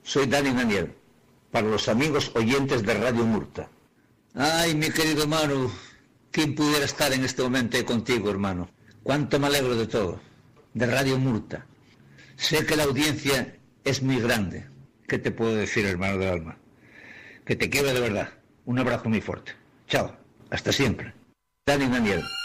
Soy Dani Daniel, para los amigos oyentes de Radio Murta. Ay, mi querido Manu, ¿quién pudiera estar en este momento ahí contigo, hermano? Cuánto me alegro de todo, de Radio Murta. Sé que la audiencia es muy grande. ¿Qué te puedo decir, hermano del alma? Que te quiero de verdad. Un abrazo muy fuerte. Chao, hasta siempre. Dani Daniel.